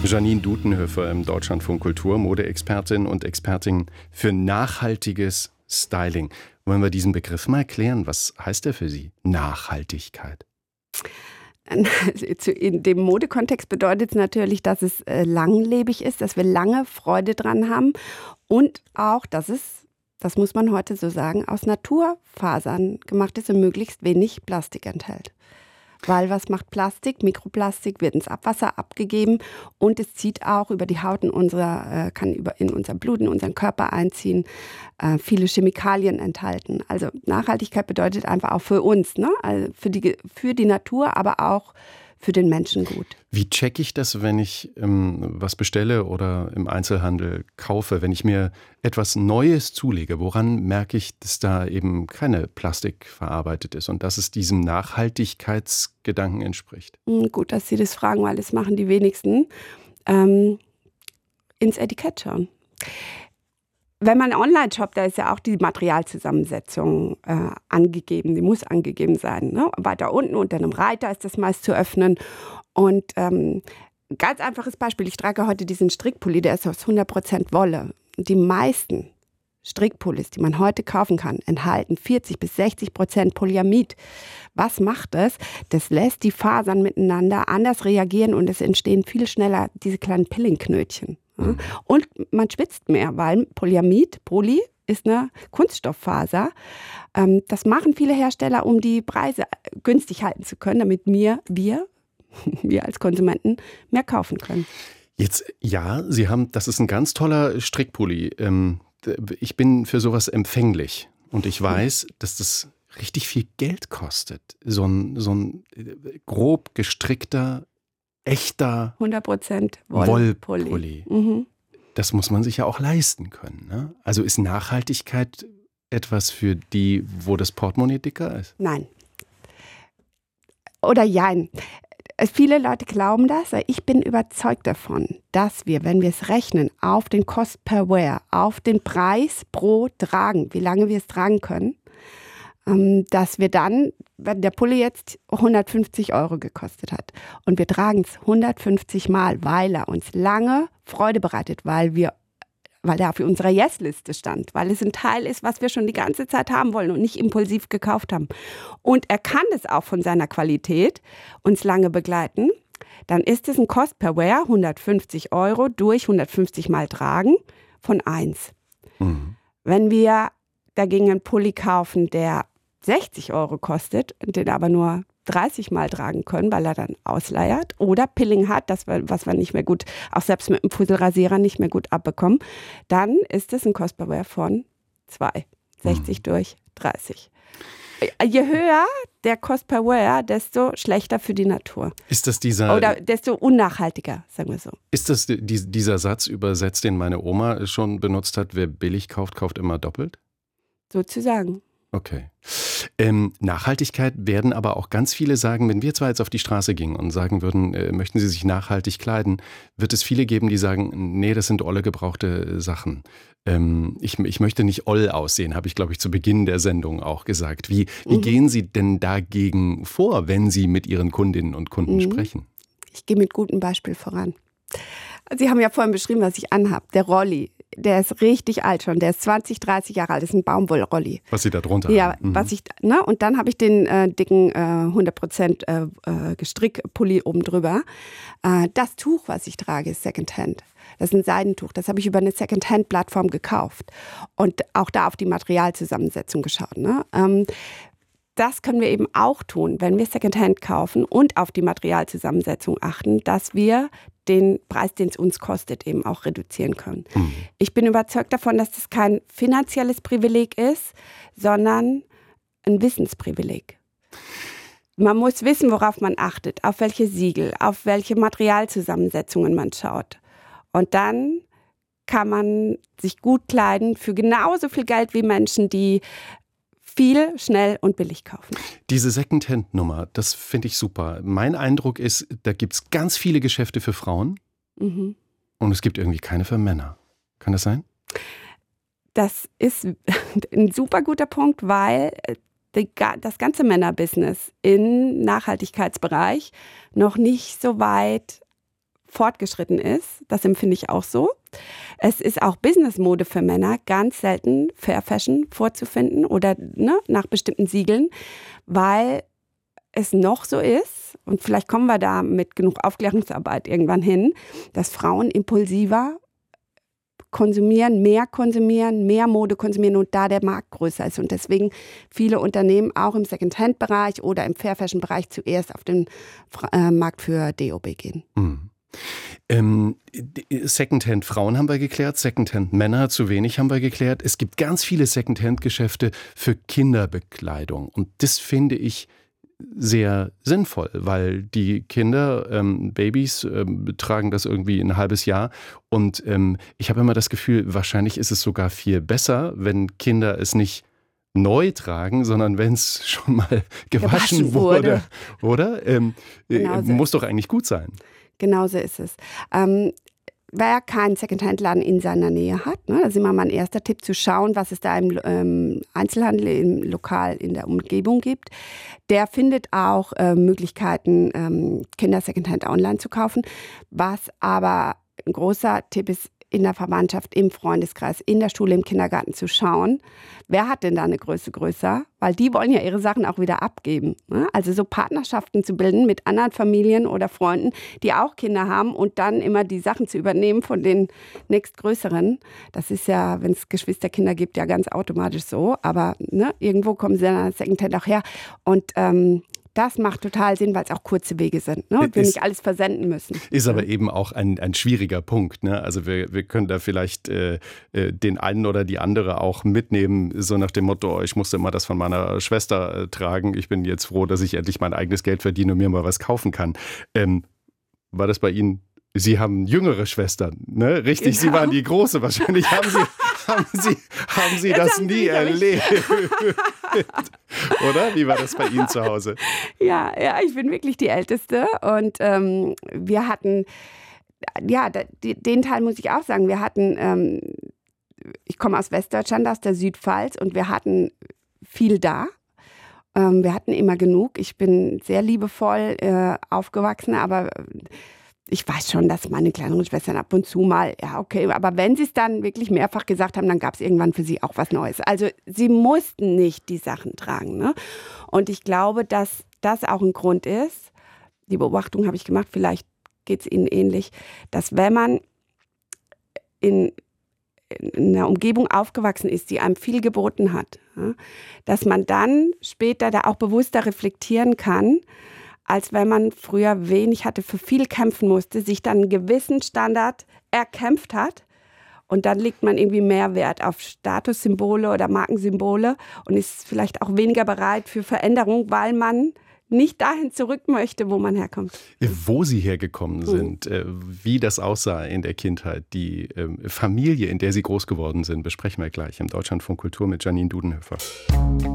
Janine Dutenhöfer im Deutschlandfunk Kultur, Modeexpertin und Expertin für nachhaltiges Styling. Wollen wir diesen Begriff mal erklären? Was heißt der für Sie? Nachhaltigkeit. In dem Modekontext bedeutet es natürlich, dass es langlebig ist, dass wir lange Freude dran haben und auch, dass es, das muss man heute so sagen, aus Naturfasern gemacht ist und möglichst wenig Plastik enthält. Weil was macht Plastik? Mikroplastik wird ins Abwasser abgegeben und es zieht auch über die Haut kann in unser Blut, in unseren Körper einziehen, viele Chemikalien enthalten. Also Nachhaltigkeit bedeutet einfach auch für uns, ne? Also für die Natur, aber auch für den Menschen gut. Wie checke ich das, wenn ich was bestelle oder im Einzelhandel kaufe? Wenn ich mir etwas Neues zulege, woran merke ich, dass da eben keine Plastik verarbeitet ist und dass es diesem Nachhaltigkeitsgedanken entspricht? Gut, dass Sie das fragen, weil das machen die wenigsten. Ins Etikett schauen. Wenn man online shoppt, da ist ja auch die Materialzusammensetzung angegeben. Die muss angegeben sein. Ne? Weiter unten unter einem Reiter ist das meist zu öffnen. Und ganz einfaches Beispiel. Ich trage heute diesen Strickpulli, der ist aus 100% Wolle. Die meisten Strickpullis, die man heute kaufen kann, enthalten 40-60% Polyamid. Was macht das? Das lässt die Fasern miteinander anders reagieren und es entstehen viel schneller diese kleinen Pillingknötchen. Ja? Und man schwitzt mehr, weil Poly ist eine Kunststofffaser. Das machen viele Hersteller, um die Preise günstig halten zu können, damit wir als Konsumenten mehr kaufen können. Jetzt, ja, das ist ein ganz toller Strickpulli. Ich bin für sowas empfänglich und ich weiß, dass das richtig viel Geld kostet. So ein grob gestrickter, echter 100% Wollpulli. Das muss man sich ja auch leisten können. Ne? Also ist Nachhaltigkeit etwas für die, wo das Portemonnaie dicker ist? Nein. Oder jein. Viele Leute glauben das. Ich bin überzeugt davon, dass wir, wenn wir es rechnen, auf den Cost per Wear, auf den Preis pro Tragen, wie lange wir es tragen können, dass wir dann, wenn der Pulli jetzt 150 € gekostet hat und wir tragen es 150 Mal, weil er uns lange Freude bereitet, weil er auf unserer Yes-Liste stand, weil es ein Teil ist, was wir schon die ganze Zeit haben wollen und nicht impulsiv gekauft haben. Und er kann es auch von seiner Qualität uns lange begleiten, dann ist es ein Cost per Wear, 150 € durch 150 Mal tragen von 1. Wenn wir dagegen einen Pulli kaufen, der 60 € kostet, den aber nur 30 Mal tragen können, weil er dann ausleiert oder Pilling hat, was wir nicht mehr gut, auch selbst mit dem Fusselrasierer nicht mehr gut abbekommen, dann ist es ein Cost per Wear von 2. 60 durch 30. Je höher der Cost per Wear, desto schlechter für die Natur. Ist das oder desto unnachhaltiger, sagen wir so. Ist das dieser Satz übersetzt, den meine Oma schon benutzt hat, wer billig kauft, kauft immer doppelt? Sozusagen. Okay. Nachhaltigkeit werden aber auch ganz viele sagen, wenn wir zwar jetzt auf die Straße gingen und sagen würden, möchten Sie sich nachhaltig kleiden, wird es viele geben, die sagen, nee, das sind olle gebrauchte Sachen. Ich möchte nicht oll aussehen, habe ich, glaube ich, zu Beginn der Sendung auch gesagt. Wie gehen Sie denn dagegen vor, wenn Sie mit Ihren Kundinnen und Kunden sprechen? Ich gehe mit gutem Beispiel voran. Sie haben ja vorhin beschrieben, was ich anhabe. Der Rolli, der ist richtig alt schon. Der ist 20, 30 Jahre alt. Das ist ein Baumwollrolli. Was Sie da drunter haben. Ja, und dann habe ich den dicken 100% Gestrickpulli oben drüber. Das Tuch, was ich trage, ist Secondhand. Das ist ein Seidentuch. Das habe ich über eine Secondhand-Plattform gekauft. Und auch da auf die Materialzusammensetzung geschaut. Ne? Das können wir eben auch tun, wenn wir Secondhand kaufen und auf die Materialzusammensetzung achten, dass wir den Preis, den es uns kostet, eben auch reduzieren können. Ich bin überzeugt davon, dass das kein finanzielles Privileg ist, sondern ein Wissensprivileg. Man muss wissen, worauf man achtet, auf welche Siegel, auf welche Materialzusammensetzungen man schaut. Und dann kann man sich gut kleiden für genauso viel Geld wie Menschen, die viel, schnell und billig kaufen. Diese Secondhand-Nummer, das finde ich super. Mein Eindruck ist, da gibt es ganz viele Geschäfte für Frauen und es gibt irgendwie keine für Männer. Kann das sein? Das ist ein super guter Punkt, weil das ganze Männerbusiness im Nachhaltigkeitsbereich noch nicht so weit fortgeschritten ist. Das empfinde ich auch so. Es ist auch Businessmode für Männer ganz selten Fair Fashion vorzufinden oder nach bestimmten Siegeln, weil es noch so ist, und vielleicht kommen wir da mit genug Aufklärungsarbeit irgendwann hin, dass Frauen impulsiver konsumieren, mehr Mode konsumieren und da der Markt größer ist. Und deswegen viele Unternehmen auch im Second-Hand-Bereich oder im Fair-Fashion-Bereich zuerst auf den Markt für DOB gehen. Secondhand-Frauen haben wir geklärt, Secondhand-Männer zu wenig haben wir geklärt. Es gibt ganz viele Secondhand-Geschäfte für Kinderbekleidung und das finde ich sehr sinnvoll, weil die Kinder, Babys, tragen das irgendwie ein halbes Jahr und ich habe immer das Gefühl, wahrscheinlich ist es sogar viel besser, wenn Kinder es nicht neu tragen, sondern wenn es schon mal gewaschen wurde. Oder? Muss doch eigentlich gut sein. Genauso ist es. Wer keinen Secondhand-Laden in seiner Nähe hat, das ist immer mein erster Tipp, zu schauen, was es da im Einzelhandel, im Lokal, in der Umgebung gibt. Der findet auch Möglichkeiten, Kinder Secondhand online zu kaufen. Was aber ein großer Tipp ist, in der Verwandtschaft, im Freundeskreis, in der Schule, im Kindergarten zu schauen, wer hat denn da eine Größe größer? Weil die wollen ja ihre Sachen auch wieder abgeben. Also so Partnerschaften zu bilden mit anderen Familien oder Freunden, die auch Kinder haben und dann immer die Sachen zu übernehmen von den nächstgrößeren. Das ist ja, wenn es Geschwisterkinder gibt, ja ganz automatisch so. Aber irgendwo kommen sie dann Secondhand auch her. Und das macht total Sinn, weil es auch kurze Wege sind, und wir nicht alles versenden müssen. Ist aber eben auch ein schwieriger Punkt. Also wir können da vielleicht den einen oder die andere auch mitnehmen, so nach dem Motto, ich musste immer das von meiner Schwester tragen. Ich bin jetzt froh, dass ich endlich mein eigenes Geld verdiene und mir mal was kaufen kann. War das bei Ihnen? Sie haben jüngere Schwestern, ne? Richtig, genau. Sie waren die Große. Wahrscheinlich haben Sie das nie erlebt. Oder? Wie war das bei Ihnen zu Hause? Ja, ich bin wirklich die Älteste. Und wir hatten, den Teil muss ich auch sagen, wir hatten, ich komme aus Westdeutschland, aus der Südpfalz, und wir hatten viel da. Wir hatten immer genug. Ich bin sehr liebevoll aufgewachsen, aber ich weiß schon, dass meine kleineren Schwestern ab und zu mal, ja okay, aber wenn sie es dann wirklich mehrfach gesagt haben, dann gab es irgendwann für sie auch was Neues. Also sie mussten nicht die Sachen tragen. Und ich glaube, dass das auch ein Grund ist, die Beobachtung habe ich gemacht, vielleicht geht es Ihnen ähnlich, dass wenn man in einer Umgebung aufgewachsen ist, die einem viel geboten hat, dass man dann später da auch bewusster reflektieren kann, als wenn man früher wenig hatte, für viel kämpfen musste, sich dann einen gewissen Standard erkämpft hat und dann legt man irgendwie mehr Wert auf Statussymbole oder Markensymbole und ist vielleicht auch weniger bereit für Veränderung, weil man nicht dahin zurück möchte, wo man herkommt. Wo Sie hergekommen sind, wie das aussah in der Kindheit, die Familie, in der Sie groß geworden sind, besprechen wir gleich im Deutschlandfunk Kultur mit Janine Dudenhöfer.